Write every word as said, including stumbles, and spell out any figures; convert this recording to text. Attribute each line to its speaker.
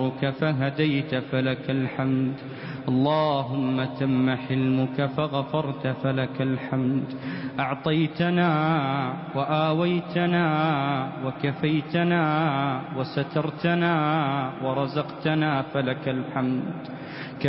Speaker 1: جورك فهديت فلك الحمد. اللهم تم حلمك فغفرت فلك الحمد. أعطيتنا وآويتنا وكفيتنا وسترتنا ورزقتنا فلك الحمد.